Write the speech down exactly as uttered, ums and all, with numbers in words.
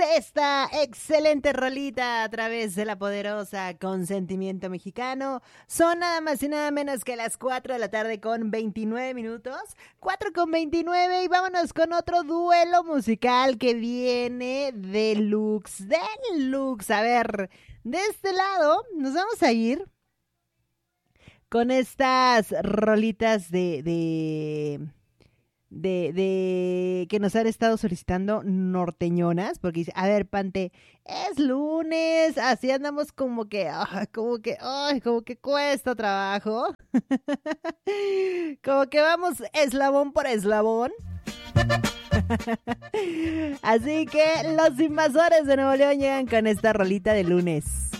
esta excelente rolita a través de la poderosa Consentimiento Mexicano. Son nada más y nada menos que las cuatro de la tarde con veintinueve minutos. cuatro con veintinueve y vámonos con otro duelo musical que viene deluxe, deluxe. A ver, de este lado nos vamos a ir con estas rolitas de... de De, de que nos han estado solicitando norteñonas, porque dice, a ver, Pante, es lunes, así andamos como que, ah, como que, ay, como que cuesta trabajo, como que vamos eslabón por eslabón. Así que los invasores de Nuevo León llegan con esta rolita de lunes.